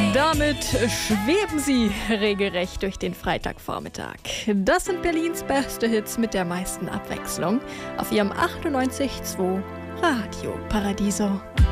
Damit schweben sie regelrecht durch den Freitagvormittag. Das sind Berlins beste Hits mit der meisten Abwechslung auf ihrem 98.2 Radio Paradiso.